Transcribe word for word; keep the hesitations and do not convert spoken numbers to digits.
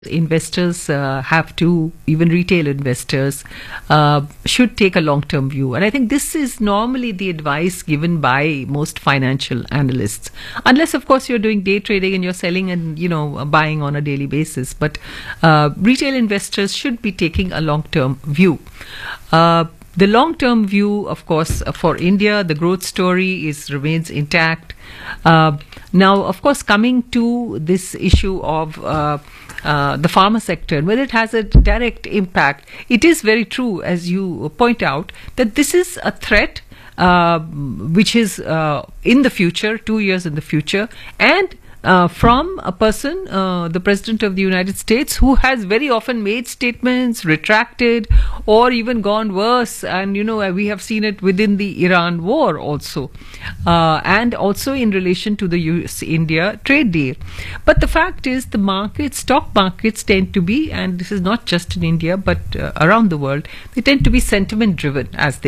investors uh, have to, even retail investors, uh, should take a long-term view. And I think this is normally the advice given by most financial analysts. Unless, of course, you're doing day trading and you're selling and, you know, buying on a daily basis. But uh, retail investors should be taking a long-term view. Uh, The long-term view, of course, uh, for India, the growth story is remains intact. Uh, now, of course, coming to this issue of uh, uh, the pharma sector and whether it has a direct impact, it is very true, as you point out, that this is a threat uh, which is uh, in the future, two years in the future, and Uh, from a person, uh, the President of the United States, who has very often made statements, retracted, or even gone worse. And, you know, we have seen it within the Iran war also, uh, and also in relation to the U S India trade deal. But the fact is, the markets, stock markets tend to be, and this is not just in India, but uh, around the world, they tend to be sentiment driven, as they